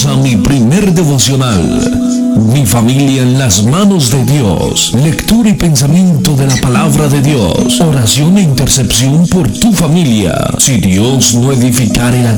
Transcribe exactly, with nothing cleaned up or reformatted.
a mi primer devocional. Mi familia en las manos de Dios. Lectura y pensamiento de la palabra de Dios. Oración e intercesión por tu familia. Si Dios no edificare la